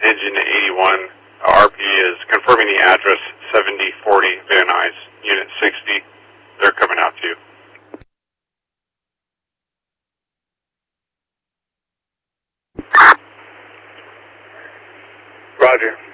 Engine 81. RP is confirming the address 7040 Van Nuys, Unit 60. They're coming out to you. Roger.